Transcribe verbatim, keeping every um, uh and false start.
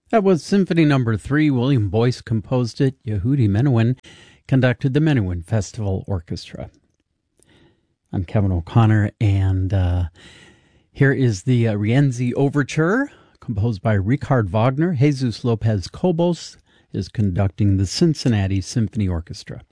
That was Symphony Number Three. William Boyce composed it. Yehudi Menuhin conducted the Menuhin Festival Orchestra. I'm Kevin O'Connor, and uh, here is the uh, Rienzi Overture, composed by Richard Wagner. Jesus Lopez Cobos is conducting the Cincinnati Symphony Orchestra.